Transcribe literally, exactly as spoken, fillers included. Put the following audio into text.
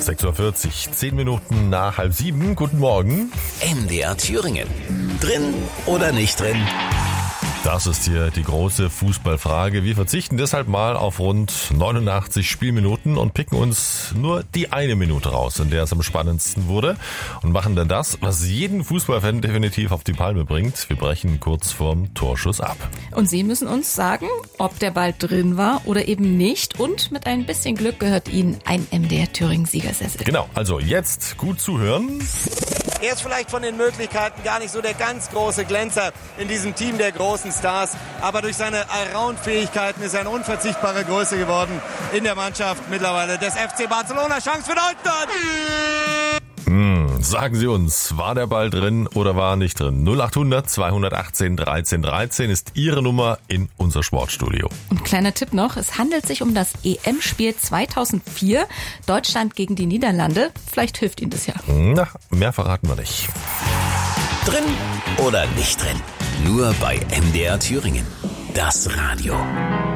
sechs Uhr vierzig, zehn Minuten nach halb sieben. Guten Morgen. M D R Thüringen. Drin oder nicht drin? Das ist hier die große Fußballfrage. Wir verzichten deshalb mal auf rund neunundachtzig Spielminuten und picken uns nur die eine Minute raus, in der es am spannendsten wurde, und machen dann das, was jeden Fußballfan definitiv auf die Palme bringt. Wir brechen kurz vorm Torschuss ab. Und Sie müssen uns sagen, ob der Ball drin war oder eben nicht. Und mit ein bisschen Glück gehört Ihnen ein M D R Thüringen-Siegersessel. Genau, also jetzt gut zuhören. Er ist vielleicht von den Möglichkeiten gar nicht so der ganz große Glänzer in diesem Team der großen Stars, aber durch seine Allround-Fähigkeiten ist er eine unverzichtbare Größe geworden in der Mannschaft mittlerweile des F C Barcelona. Chance für Deutschland! Hm, sagen Sie uns, war der Ball drin oder war er nicht drin? null acht hundert, zweihundertachtzehn, dreizehn dreizehn ist Ihre Nummer in unser Sportstudio. Und kleiner Tipp noch, es handelt sich um das E M-Spiel zweitausendvier, Deutschland gegen die Niederlande. Vielleicht hilft Ihnen das ja. Na, mehr verraten wir nicht. Drin oder nicht drin? Nur bei M D R Thüringen. Das Radio.